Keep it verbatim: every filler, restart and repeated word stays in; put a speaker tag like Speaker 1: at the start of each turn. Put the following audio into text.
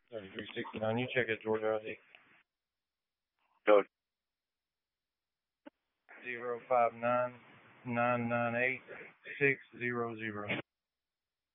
Speaker 1: thirty-three sixty-nine. You check it, Georgia I D.
Speaker 2: Go.
Speaker 1: Zero five nine nine nine eight six zero zero.